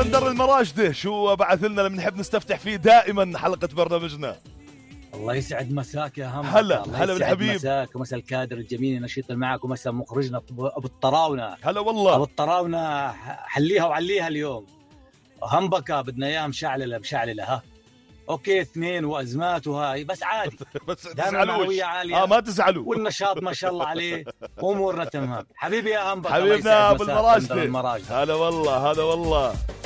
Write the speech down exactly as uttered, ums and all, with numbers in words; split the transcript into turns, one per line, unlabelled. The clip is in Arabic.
بندر المراجده، شو بعث لنا لما نحب نستفتح فيه دائما حلقة برنامجنا؟
الله يسعد مساك يا هم.
هلا هلا بالحبيب.
مساك ومسا الكادر الجميل النشيط اللي معك ومسا مخرجنا ابو الطراونه.
هلا والله
ابو الطراونه، حليها وعليها اليوم. همبكه بدنا اياها مشعلله مشعلله. ها اوكي اثنين وازمات وهاي بس عادي.
بس
دائما معنويه عاليه.
اه ما تزعلوا
والنشاط ما شاء الله عليه وامورنا تمام. حبيبي يا همبكه،
حبيبنا ابو المراجده. هلا والله هلا والله.